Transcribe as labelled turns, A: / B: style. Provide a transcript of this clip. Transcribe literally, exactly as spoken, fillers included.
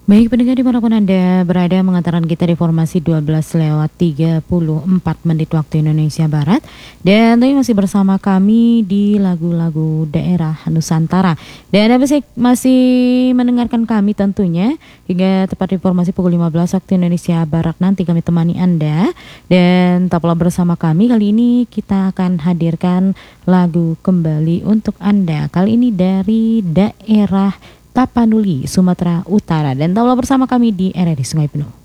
A: Baik pendengar dimanapun Anda berada, mengantarkan kita di formasi dua belas lewat tiga puluh empat menit waktu Indonesia Barat. Dan tadi masih bersama kami di lagu-lagu daerah Nusantara. Dan Anda masih, masih mendengarkan kami tentunya hingga tepat di formasi pukul lima belas waktu Indonesia Barat nanti kami temani Anda. Dan tetaplah bersama kami, kali ini kita akan hadirkan lagu kembali untuk Anda. Kali ini dari daerah Tapanuli, Sumatera Utara. Dan tetaplah bersama kami di R R I Sungai Penuh.